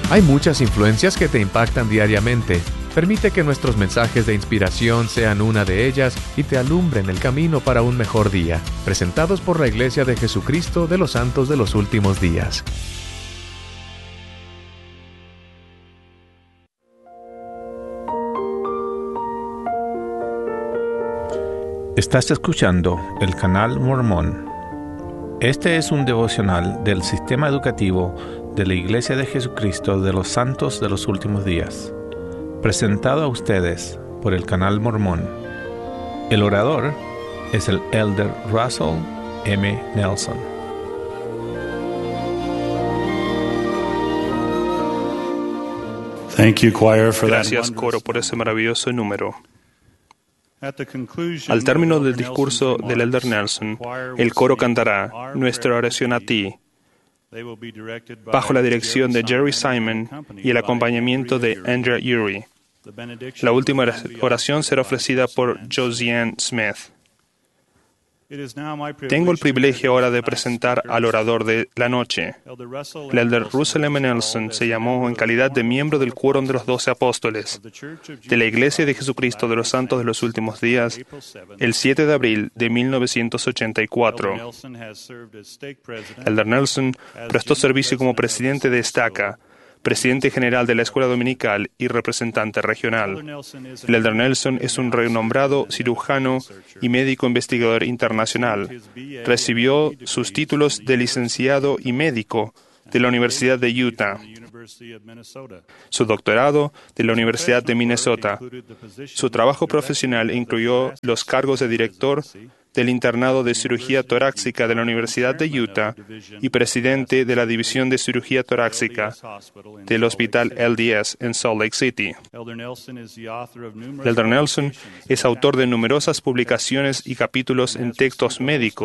Hay muchas influencias que te impactan diariamente. Permite que nuestros mensajes de inspiración sean una de ellas y te alumbren el camino para un mejor día. Presentados por la Iglesia de Jesucristo de los Santos de los Últimos Días. Estás escuchando el Canal Mormón. Este es un devocional del Sistema Educativo de la Iglesia de Jesucristo de los Santos de los Últimos Días, presentado a ustedes por el Canal Mormón. El orador es el Elder Russell M. Nelson. Gracias, coro, por ese maravilloso número. Al término del discurso del Elder Nelson, el coro cantará Nuestra oración a ti, bajo la dirección de Jerry Simon y el acompañamiento de Andrea Urey. La última oración será ofrecida por Josiane Smith. Tengo el privilegio ahora de presentar al orador de la noche. El Elder Russell M. Nelson se llamó en calidad de miembro del Quórum de los 12 Apóstoles de la Iglesia de Jesucristo de los Santos de los Últimos Días el 7 de abril de 1984. Elder Nelson prestó servicio como presidente de estaca, presidente general de la Escuela Dominical y representante regional. El Elder Nelson es un renombrado cirujano y médico investigador internacional. Recibió sus títulos de licenciado y médico de la Universidad de Utah, su doctorado de la Universidad de Minnesota. Su trabajo profesional incluyó los cargos de director del Internado de Cirugía Torácica de la Universidad de Utah y presidente de la División de Cirugía Torácica del Hospital LDS en Salt Lake City. Elder Nelson es autor de numerosas publicaciones y capítulos en textos médicos